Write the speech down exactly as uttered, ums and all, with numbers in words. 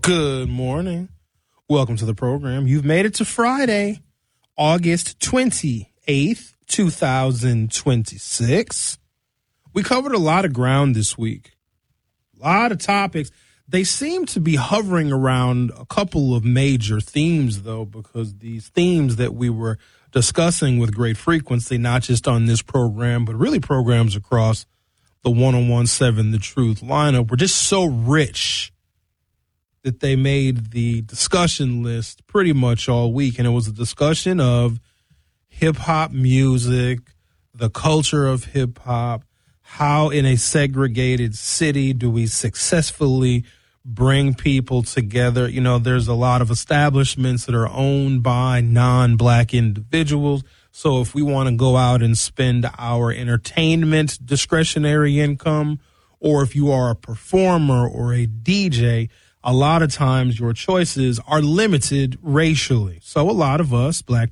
Good morning. Welcome to the program. You've made it to Friday, August twenty-eighth, twenty twenty-six. We covered a lot of ground this week, a lot of topics. They seem to be hovering around a couple of major themes, though, because these themes that we were discussing with great frequency, not just on this program, but really programs across the one oh one seven The Truth lineup, were just so rich that they made the discussion list pretty much all week. And it was a discussion of hip-hop music, the culture of hip-hop, how in a segregated city do we successfully bring people together. You know, there's a lot of establishments that are owned by non-black individuals. So if we want to go out and spend our entertainment discretionary income, or if you are a performer or a D J, a lot of times your choices are limited racially. So a lot of us, black